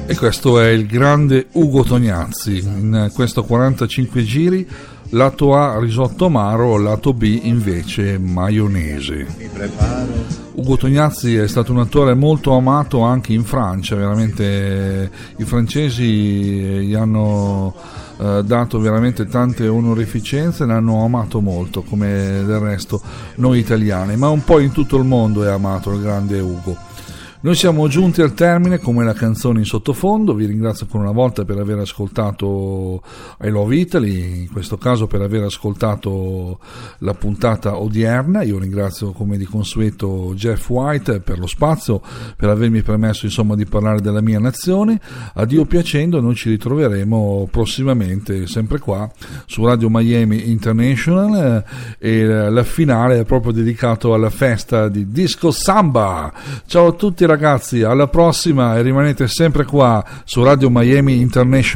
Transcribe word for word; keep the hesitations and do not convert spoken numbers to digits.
E questo è il grande Ugo Tognazzi, in questo quarantacinque giri, lato A risotto amaro, lato B invece maionese. Ugo Tognazzi è stato un attore molto amato anche in Francia, veramente i francesi gli hanno eh, dato veramente tante onorificenze, l'hanno amato molto, come del resto noi italiani, ma un po' in tutto il mondo è amato il grande Ugo. Noi siamo giunti al termine come la canzone in sottofondo, vi ringrazio ancora una volta per aver ascoltato I Love Italy, in questo caso per aver ascoltato la puntata odierna. Io ringrazio come di consueto Jeff White per lo spazio, per avermi permesso insomma di parlare della mia nazione. A Dio piacendo noi ci ritroveremo prossimamente sempre qua su Radio Miami International eh, e la finale è proprio dedicato alla festa di Disco Samba. Ciao a tutti ragazzi, alla prossima e rimanete sempre qua su Radio Miami International.